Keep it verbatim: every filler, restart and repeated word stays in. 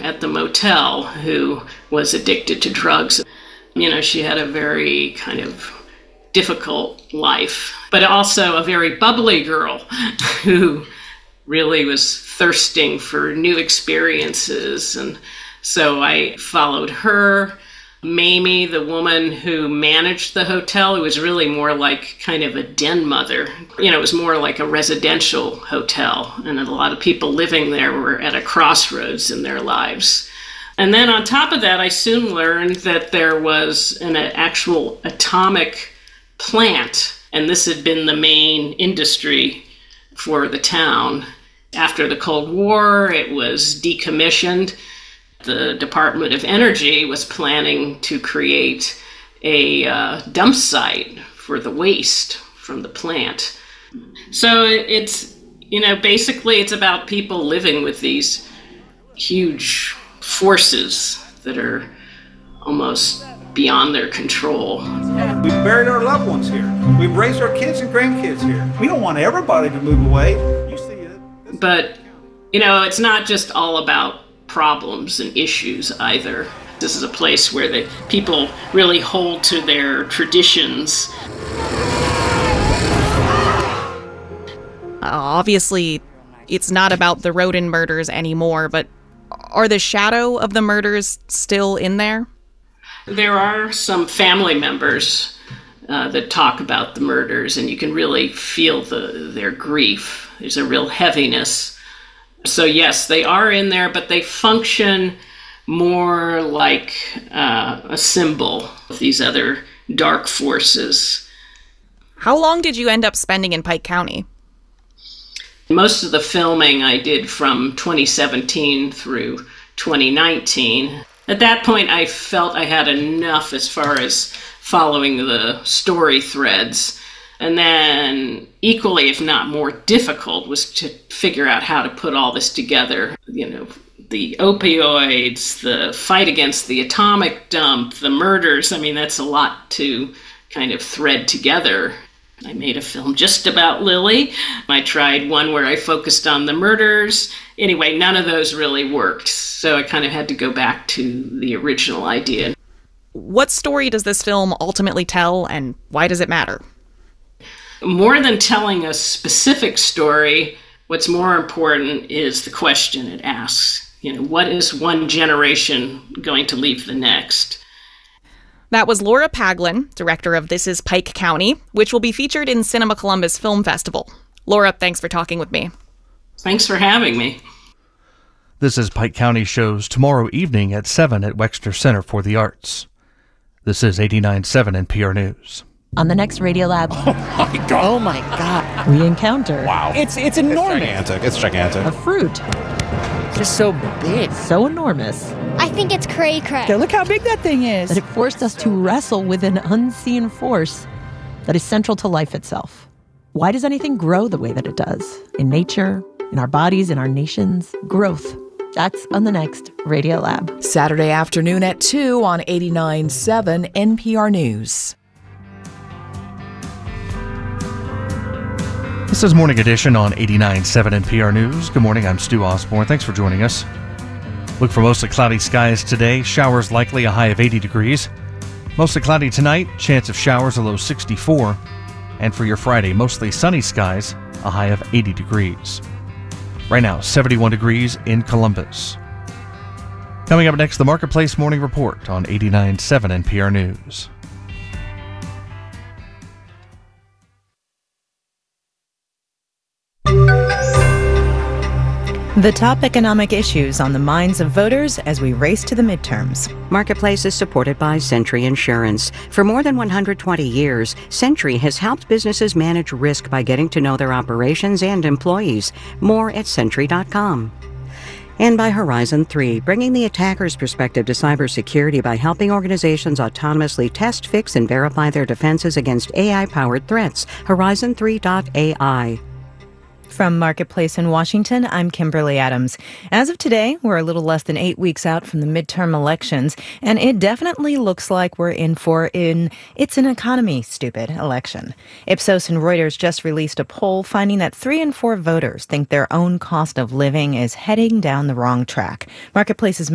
at the motel who was addicted to drugs. You know, she had a very kind of difficult life, but also a very bubbly girl who really was thirsting for new experiences. And so I followed her. Mamie, the woman who managed the hotel, it was really more like kind of a den mother. You know, it was more like a residential hotel, and a lot of people living there were at a crossroads in their lives. And then on top of that, I soon learned that there was an actual atomic plant, and this had been the main industry for the town. After the Cold War, it was decommissioned. The Department of Energy was planning to create a uh, dump site for the waste from the plant. So it's, you know, basically it's about people living with these huge forces that are almost beyond their control. We buried our loved ones here. We've raised our kids and grandkids here. We don't want everybody to move away. You see it. It's but, you know, it's not just all about problems and issues either. This is a place where the people really hold to their traditions. Uh, obviously, it's not about the Roden murders anymore, but are the shadow of the murders still in there? There are some family members uh, that talk about the murders, and you can really feel the, their grief. There's a real heaviness. So yes, they are in there, but they function more like uh, a symbol of these other dark forces. How long did you end up spending in Pike County? Most of the filming I did from twenty seventeen through twenty nineteen. At that point, I felt I had enough as far as following the story threads. And then equally, if not more difficult, was to figure out how to put all this together. You know, the opioids, the fight against the atomic dump, the murders. I mean, that's a lot to kind of thread together. I made a film just about Lily. I tried one where I focused on the murders. Anyway, none of those really worked. So I kind of had to go back to the original idea. What story does this film ultimately tell, and why does it matter? More than telling a specific story, what's more important is the question it asks. You know, what is one generation going to leave the next? That was Laura Paglin, director of This Is Pike County, which will be featured in Cinema Columbus Film Festival. Laura, thanks for talking with me. Thanks for having me. This Is Pike County shows tomorrow evening at seven at Wexner Center for the Arts. This is eighty-nine point seven N P R News. On the next Radiolab. Oh my God. Oh my God. We encounter. Wow. It's it's enormous. It's gigantic. It's gigantic. A fruit. Just so big. So enormous. I think it's cray cray. Look how big that thing is. That it forced us to wrestle with an unseen force that is central to life itself. Why does anything grow the way that it does? In nature, in our bodies, in our nations. Growth. That's on the next Radiolab. Saturday afternoon at two on eighty-nine point seven N P R News. This is Morning Edition on eighty-nine point seven N P R News. Good morning, I'm Stu Osborne. Thanks for joining us. Look for mostly cloudy skies today. Showers likely, a high of eighty degrees. Mostly cloudy tonight, chance of showers, a low sixty-four. And for your Friday, mostly sunny skies, a high of eighty degrees. Right now, seventy-one degrees in Columbus. Coming up next, the Marketplace Morning Report on eighty-nine point seven N P R News. The top economic issues on the minds of voters as we race to the midterms. Marketplace is supported by Century Insurance. For more than one hundred twenty years, Century has helped businesses manage risk by getting to know their operations and employees. More at century dot com. And by Horizon three, bringing the attacker's perspective to cybersecurity by helping organizations autonomously test, fix, and verify their defenses against A I-powered threats. Horizon three dot A I. From Marketplace in Washington, I'm Kimberly Adams. As of today, we're a little less than eight weeks out from the midterm elections, and it definitely looks like we're in for an it's an economy stupid election. Ipsos and Reuters just released a poll finding that three in four voters think their own cost of living is heading down the wrong track. Marketplace's